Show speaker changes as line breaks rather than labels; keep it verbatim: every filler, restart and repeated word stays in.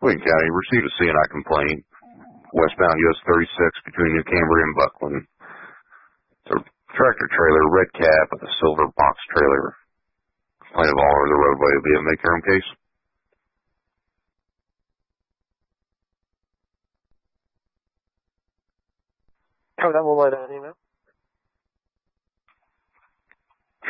Wayne County received a C N I complaint, westbound U S thirty-six between New Cambria and Buckland. It's a tractor trailer, red cab, with a silver box trailer. Complaint of all over the roadway will be a make your own case.
Oh, that will let out email.